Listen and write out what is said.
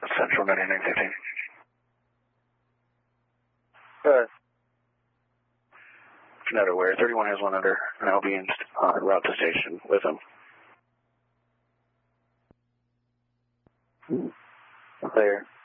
Central 9915. Not aware. 31 has one under, and I'll be en route to station with him. Clear.